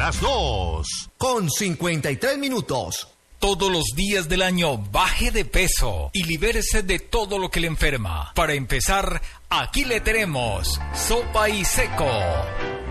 las 2:53. Todos los días del año baje de peso y libérese de todo lo que le enferma. Para empezar, aquí le tenemos Sopa y Seco.